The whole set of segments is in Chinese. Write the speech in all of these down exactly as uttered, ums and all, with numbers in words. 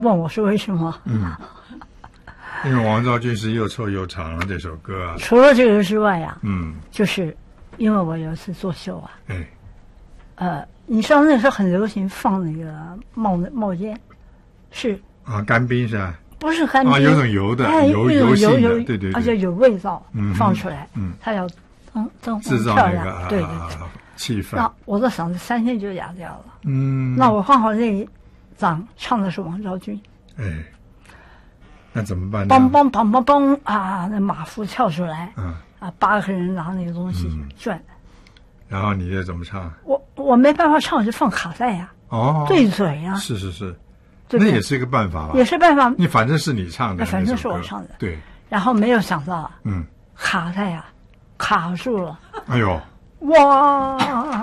问我是为什么？ 嗯，因为王昭君是又臭又长这首歌啊。 除了这个之外啊， 嗯， 就是因为我有一次作秀啊， 哎， 呃，你知道那时候很流行放那个冒冒烟，是啊，干冰是吧？ 不是干冰？ 啊，有种油的， 哎、 油油性的， 油对对对， 而且有味道， 嗯、 放出来， 嗯， 它要灯灯制造那个、啊、 对对对气氛。 那我的嗓子三天就哑掉了。 嗯， 那我刚好那一场唱的是王昭君， 哎，那怎么办呢？ 梆梆梆梆梆啊，那马夫跳出来， 嗯， 啊，八个人拿那个东西转。嗯、 然后你这怎么唱？ 我我没办法唱，我就放卡带呀、 啊，哦， 对嘴呀、啊。 是是是。 对那也是一个办法吧， 也是办法。 你反正是你唱的， 反正是我唱的， 对。 然后没有想到， 嗯， 卡带呀、啊，卡住了。 哎呦， 哇！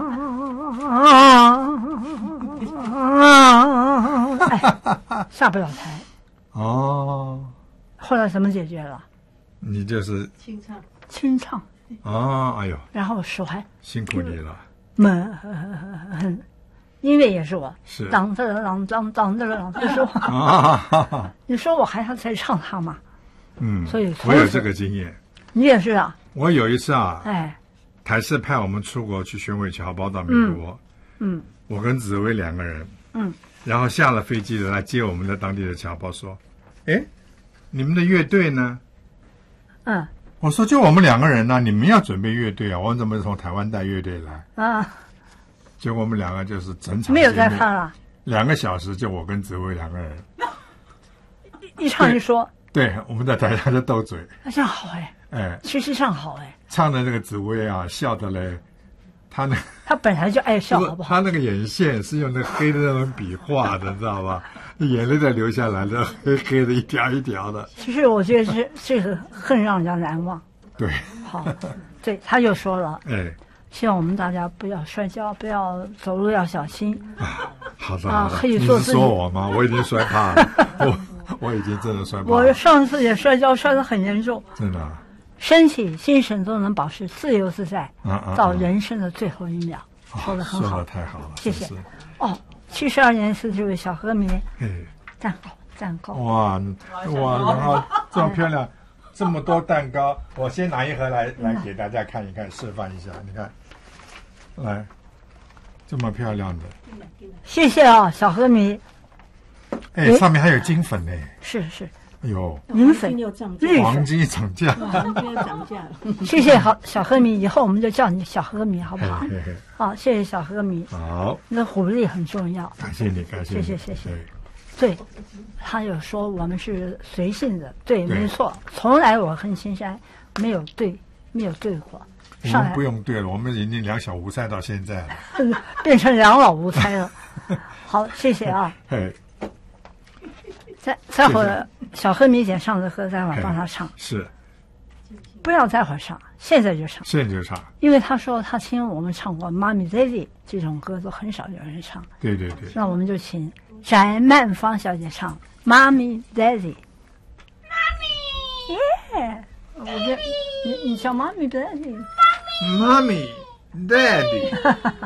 哎，下不了台。 哦。 后来怎么解决了？ 你就是清唱， 清唱。 哦，哎呦。 然后手还辛苦你了。 嗯。音乐也是我， 是当当当当当当，你说啊， 你说我还要再唱它吗？ 嗯， 所以我有这个经验。 你也是啊？ 我有一次啊， 哎， 台视派我们出国去宣慰侨胞到美国， 嗯， 我跟紫薇两个人， 嗯， 然后下了飞机的来接我们的当地的侨胞说，哎，你们的乐队呢？ 嗯， 我说就我们两个人呢、啊，你们要准备乐队啊，我们怎么从台湾带乐队来？ 啊。 结果我们两个就是整场没有再看了， 两个小时就我跟紫薇两个人， 一唱一说， 对，我们在台上就斗嘴， 这样好哎， 哎， 其实上好哎， 唱的那个紫薇啊，笑的嘞，他那他本来就爱笑，好不好？ 他那个眼线是用那黑的那种笔画的，知道吧？眼泪在流下来的，黑黑的一条一条的。 其实我觉得这这个更让人家难忘。 对， 好，对，他就说了， 哎。 希望我们大家不要摔跤，不要走路要小心。 啊，好的， 啊， 好的。 可以说你是说我吗？我已经摔怕了，我我已经真的摔怕了。 我上次也摔跤，摔得很严重。 真的、啊。 身体、精神都能保持自由自在， 啊啊啊到人生的最后一秒， 啊、 说得很好， 说得太好了， 谢谢。 是是哦，七十二年是这位小歌迷， 哎， 蛋糕，蛋糕。 哇哇，然后这么漂亮。这么多蛋糕，我先拿一盒来来给大家看一看，示范一下。你看，来，这么漂亮的， 谢谢啊，小河迷。 哎，上面还有金粉呢。 是是。 哎呦， 银粉、绿粉， 黄金涨价， 黄金涨价了。 谢谢好小河迷，以后我们就叫你小河迷，好不好？ 嘿嘿嘿好，谢谢小河迷。 好， 那鼓励很重要。 感谢你，感谢你， 谢谢谢谢。对，他有说我们是随性的，对， 对没错，从来我和青山没有对，没有对过。 我们不用对了，我们已经两小无猜到现在了， 变成两老无猜了。好，谢谢啊。 嘿， 再再会儿，小黑米姐唱的歌，待会儿帮他唱。 是， 不要待会儿唱，现在就唱。 现在就唱， 因为他说他听我们唱过《妈咪 Daddy》这种歌，都很少有人唱。 对对对。 那我们就请翟曼芳小姐唱《妈咪 Daddy》。 妈咪， 耶！我觉得你你叫妈咪 Daddy。 妈咪 Daddy。